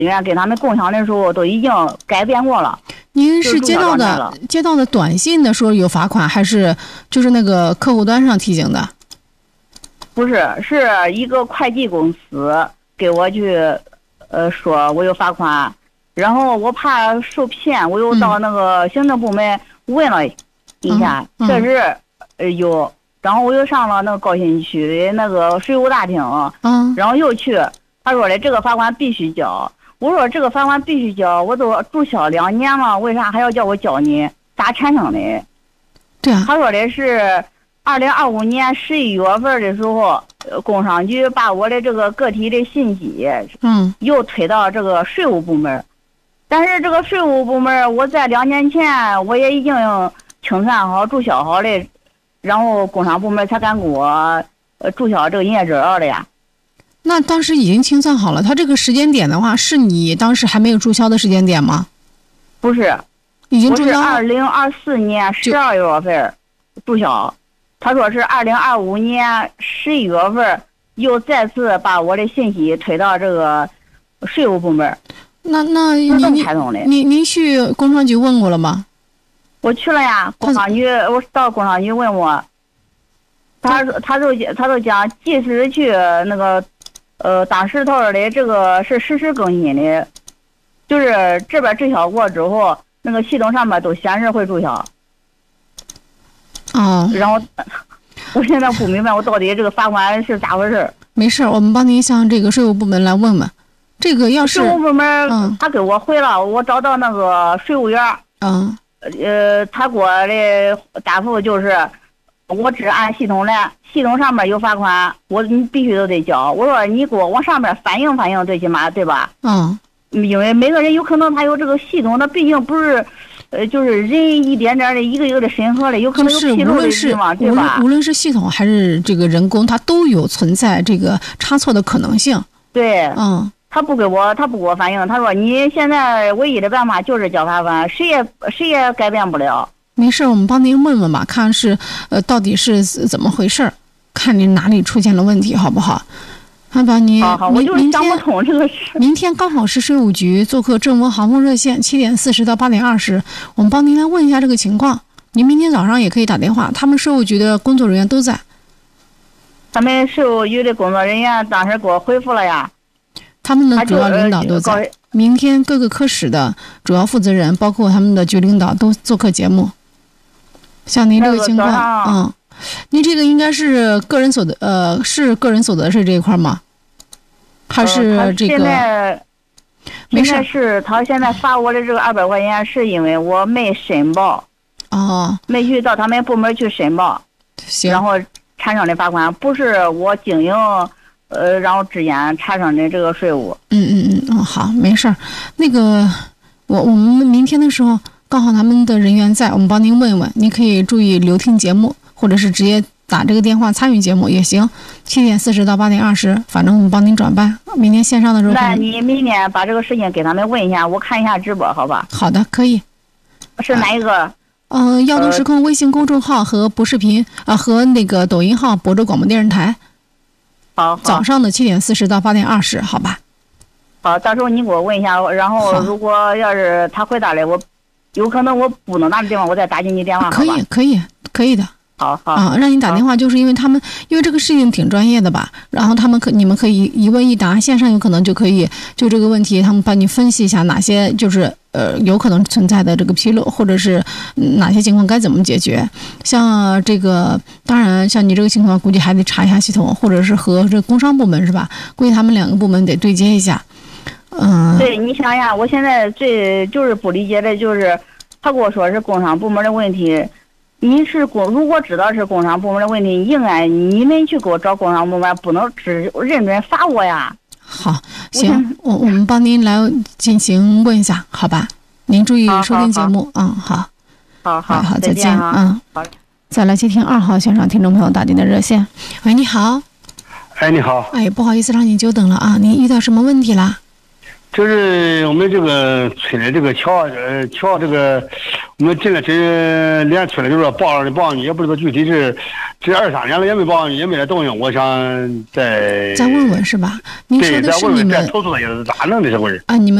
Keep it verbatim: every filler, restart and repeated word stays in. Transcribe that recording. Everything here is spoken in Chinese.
人家给他们共享的时候都已经改变过了。 您是接到的接到的短信的说有罚款，还是就是那个客户端上提醒的？ 不是，是一个会计公司给我去呃说我有罚款，然后我怕受骗，我又到那个行政部门问了一下， 嗯嗯、 确实呃有，然后我又上了那个高新区的那个税务大厅， 嗯， 然后又去，他说的这个罚款必须交。我说这个罚款必须交，我都注销两年了，为啥还要叫我交呢？咋产生的？ 对啊。 他说的是二零二五年十一月份的时候，工商局把我的这个个体的信息， 嗯， 又推到这个税务部门，但是这个税务部门，我在两年前我也已经清算好、注销好了，然后工商部门才敢给我呃注销这个营业执照的呀。 那当时已经清算好了，他这个时间点的话，是你当时还没有注销的时间点吗？ 不是， 已经注销。 我是二零二四年十二月份注销，他说是二零二五年十一月份又再次把我的信息推到这个税务部门。 那那您您您去工商局问过了吗？ 我去了呀，工商局我到工商局问我，他说他就他就讲即时去那个。呃，当时头的这个是实时更新的，就是这边注销过之后，那个系统上面都显示会注销。 哦。 然后，我现在不明白我到底这个罚款是咋回事。 没事，我们帮您向这个税务部门来问问。这个要是税务部门， 嗯， 他给我回了，我找到那个税务员， 嗯， 呃，他给我的答复就是。我只按系统来，系统上面有罚款，我你必须都得交。我说你给我往上面反映反映，最起码对吧？ 嗯。 因为每个人有可能他有这个系统，他毕竟不是，呃，就是人一点点的一个一个的审核的，有可能有纰漏的地方，对吧？ 无论是系统还是这个人工，它都有存在这个差错的可能性。 对。 嗯。 他不给我，他不给我反映，他说你现在唯一的办法就是交罚款，谁也谁也改变不了。 没事，我们帮您问问吧，看是呃到底是怎么回事，看您哪里出现了问题，好不好？好吧，您好好，我就是想不通这个事。 明天刚好是税务局做客正风航空热线，七点四十到八点二十，我们帮您来问一下这个情况。您明天早上也可以打电话，他们税务局的工作人员都在。 他们税务局的工作人员当时给我回复了呀。 他们的主要领导都在。明天各个科室的主要负责人，包括他们的局领导都做客节目。像您这个情况，那个、嗯，您这个应该是个人所得，呃，是个人所得税这一块吗？还是这个？呃、现在没事，是他现在罚我的这个二百块钱，是因为我没申报， 哦， 没去到他们部门去申报， 行， 然后产生的罚款，不是我经营，呃，然后之间产生的这个税务。 嗯嗯嗯，哦，好，没事儿，那个，我我们明天的时候。刚好他们的人员在，我们帮您问问，您可以注意留听节目，或者是直接打这个电话参与节目也行。七点四十到八点二十，反正我们帮您转办。明天线上的时候， 那你明天把这个事情给他们问一下，我看一下直播，好吧？ 好的，可以。 是哪一个？ 嗯、呃，耀东时空微信公众号和博视频啊、呃，和那个抖音号亳州广播电视台。 好。 早上的七点四十到八点二十，好吧？ 好，到时候你给我问一下，然后如果要是他回答了，我。有可能我不能打的地方，我再打进你电话， 可以，可以，可以的。 好好啊，让你打电话，就是因为他们，因为这个事情挺专业的吧，然后他们可你们可以一问一答，线上有可能就可以就这个问题，他们帮你分析一下哪些就是呃有可能存在的这个纰漏，或者是哪些情况该怎么解决。像这个，当然像你这个情况，估计还得查一下系统，或者是和这工商部门是吧？估计他们两个部门得对接一下。嗯， 对，你想想，我现在最就是不理解的就是，他跟我说是工商部门的问题，你是工，如果知道是工商部门的问题，应该你们去给我找工商部门，不能只认准罚我呀。 好，行，我我们帮您来进行问一下，好吧？您注意收听节目，嗯，好， 好好好，再见， 嗯， 好，再来接听二号线上听众朋友打进的热线，喂，你好， 哎，你好， 哎，不好意思让您久等了啊，您遇到什么问题啦？ 就是我们这个村的这个桥，呃，桥这个， 你们进来这连村里就说报了的报你，也不知道具体是这二三年了也没报你，也没来动静。我想再再问问是吧？您说的是你们再投诉他也是咋弄的这回事啊？你们。